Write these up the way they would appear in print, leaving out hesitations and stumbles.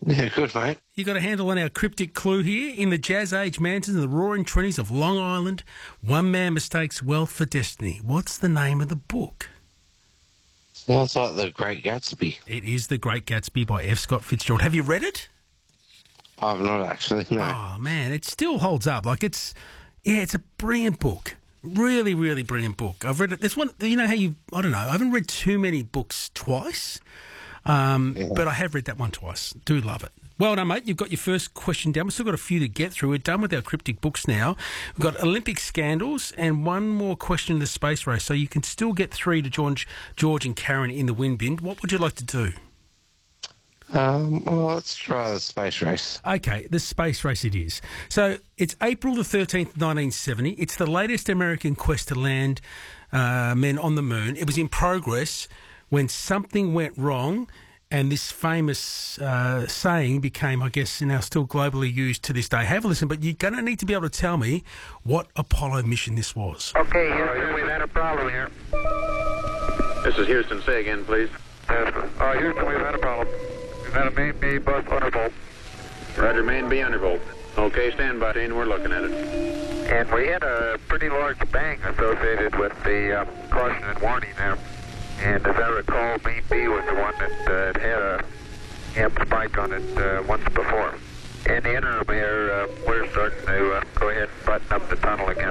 Yeah, good, mate. You got a handle on our cryptic clue here. In the Jazz Age mountains and the roaring trennies of Long Island, one man mistakes wealth for destiny. What's the name of the book? Sounds like The Great Gatsby. It is The Great Gatsby by F. Scott Fitzgerald. Have you read it? I've not actually, no. Oh, man, it still holds up. It's a brilliant book. Really, really brilliant book. I've read it. There's one, I don't know, I haven't read too many books twice, but I have read that one twice. Do love it. Well done, mate. You've got your first question down. We've still got a few to get through. We're done with our cryptic books now. We've got Olympic scandals and one more question in the space race. So you can still get three to George and Karen in the win bin. What would you like to do? Well, let's try the space race. Okay, the space race it is. So it's April the 13th, 1970. It's the latest American quest to land men on the moon. It was in progress when something went wrong, and this famous saying became, I guess, now still globally used to this day. Have a listen, but you're going to need to be able to tell me what Apollo mission this was. Okay, Houston, we've had a problem here. This is Houston. Say again, please. Houston, we've had a problem. We've had a main B bus undervolt. Roger, main B undervolt. Okay, stand by, Dean. We're looking at it. And we had a pretty large bang associated with the caution and warning there. And as I recall, main B was the one that had a amp spike on it once before. In the interim here, we're starting to go ahead and button up the tunnel again.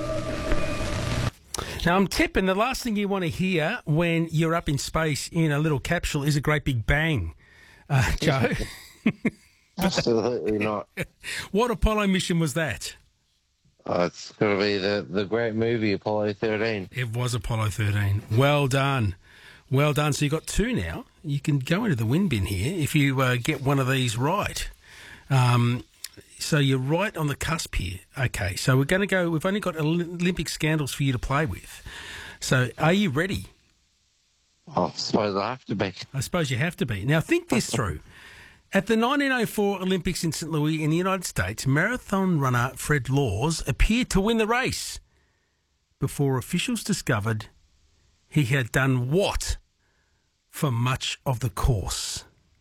Now, I'm tipping the last thing you want to hear when you're up in space in a little capsule is a great big bang, Joe. Absolutely not. What Apollo mission was that? It's going to be the great movie Apollo 13. It was Apollo 13. Well done. Well done. So you've got two now. You can go into the win bin here if you get one of these right. So you're right on the cusp here. Okay, so we're going to go... We've only got Olympic scandals for you to play with. So are you ready? Oh, I suppose I have to be. I suppose you have to be. Now, think this through. At the 1904 Olympics in St. Louis in the United States, marathon runner Fred Laws appeared to win the race before officials discovered he had done what for much of the course?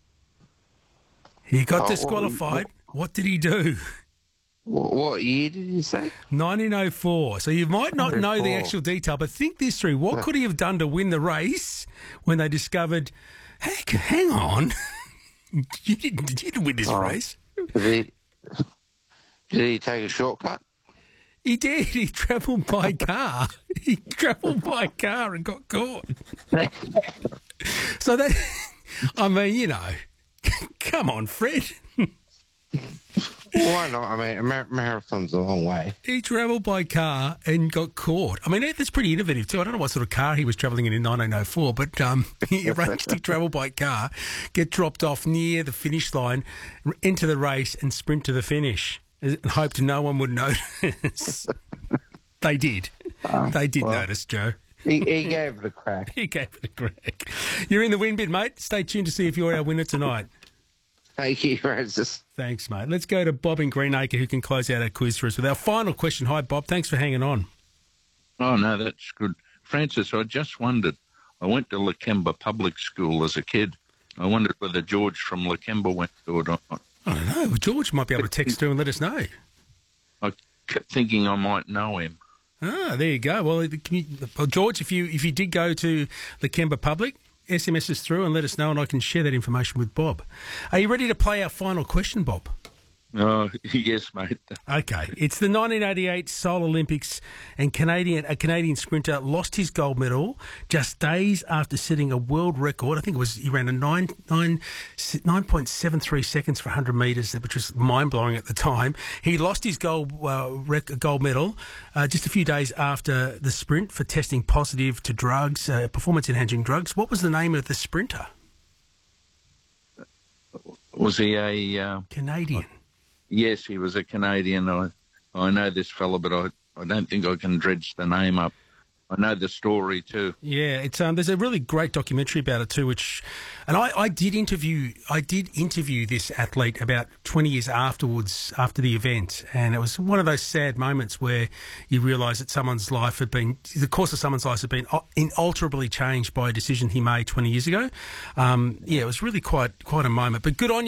He got disqualified. What did he do? What year did you say? 1904. So you might not know the actual detail, but think this through. What could he have done to win the race when they discovered, heck, hang on, you didn't win this race? Did he take a shortcut? He did. He travelled by car. He travelled by car and got caught. So that, I mean, come on, Fred. Why not? I mean, marathon's a long way. He travelled by car and got caught. I mean, that's pretty innovative too. I don't know what sort of car he was travelling in 1904, but he arranged to travel by car, get dropped off near the finish line, enter the race and sprint to the finish and hoped no one would notice. They did. They did notice, Joe. He gave it a crack. He gave it a crack. You're in the win bid, mate. Stay tuned to see if you're our winner tonight. Thank you, Francis. Thanks, mate. Let's go to Bob in Greenacre, who can close out our quiz for us with our final question. Hi, Bob. Thanks for hanging on. Oh, no, that's good. Francis, I just wondered, I went to Lakemba Public School as a kid. I wondered whether George from Lakemba went to it or not. I don't know. Well, George might be able to text through and let us know. I kept thinking I might know him. Ah, there you go. Well, George, if you did go to Lakemba Public, SMS us through and let us know, and I can share that information with Bob. Are you ready to play our final question, Bob? Oh, yes, mate. Okay. It's the 1988 Seoul Olympics, and a Canadian sprinter lost his gold medal just days after setting a world record. I think he ran a 9.73 seconds for 100 metres, which was mind-blowing at the time. He lost his gold medal just a few days after the sprint for testing positive to drugs, performance-enhancing drugs. What was the name of the sprinter? Was he a... Canadian. Yes, he was a Canadian. I know this fella, but I don't think I can dredge the name up. I know the story too. Yeah, it's there's a really great documentary about it too, and I did interview this athlete about 20 years afterwards, after the event, and it was one of those sad moments where you realise that the course of someone's life had been inalterably changed by a decision he made 20 years ago. Yeah, it was really quite a moment. But good on you.